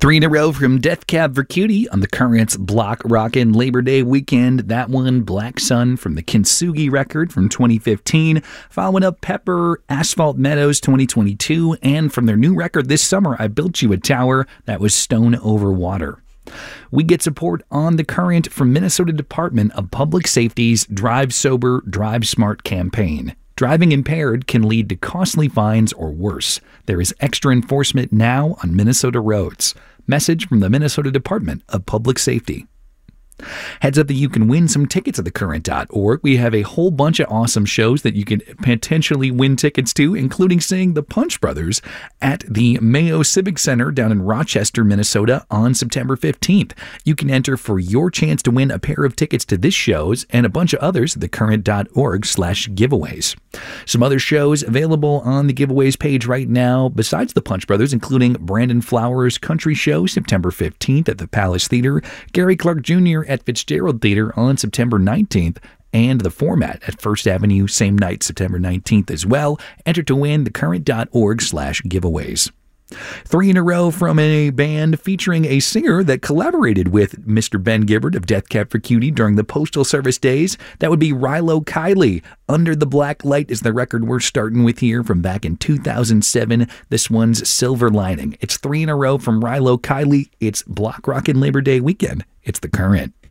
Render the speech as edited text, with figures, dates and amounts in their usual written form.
Three in a row from Death Cab for Cutie on the Currents Block Rockin' Labor Day weekend. That one, Black Sun from the Kintsugi record from 2015. Following up Pepper, Asphalt Meadows 2022. And from their new record this summer, I Built You a Tower. That was Stone Over Water. We get support on The Current from Minnesota Department of Public Safety's Drive Sober, Drive Smart campaign. Driving impaired can lead to costly fines or worse. There is extra enforcement now on Minnesota roads. Message from the Minnesota Department of Public Safety. Heads up that you can win some tickets at thecurrent.org. We have a whole bunch of awesome shows that you can potentially win tickets to, including seeing the Punch Brothers at the Mayo Civic Center down in Rochester, Minnesota on September 15th. You can enter for your chance to win a pair of tickets to this shows and a bunch of others at thecurrent.org/giveaways. Some other shows available on the giveaways page right now besides the Punch Brothers, including Brandon Flowers' Country Show September 15th at the Palace Theater, Gary Clark Jr. at Fitzgerald Theater on September 19th, and The Format at First Avenue same night, September 19th as well. Enter to win thecurrent.org/giveaways. Three in a row from a band featuring a singer that collaborated with Mr. Ben Gibbard of Death Cab for Cutie during the Postal Service days. That would be Rilo Kiley. Under the Black Light is the record we're starting with here from back in 2007. This one's Silver Lining. It's three in a row from Rilo Kiley. It's Block Rockin' Labor Day weekend. It's The Current.